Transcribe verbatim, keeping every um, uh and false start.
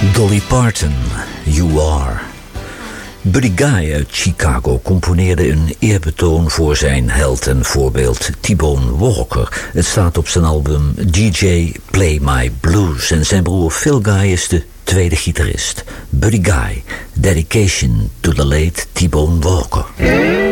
Dolly Parton, You Are. Buddy Guy uit Chicago componeerde een eerbetoon voor zijn held en voorbeeld T-Bone Walker. Het staat op zijn album D J Play My Blues en zijn broer Phil Guy is de tweede gitarist. Buddy Guy, Dedication to the late T-Bone Walker.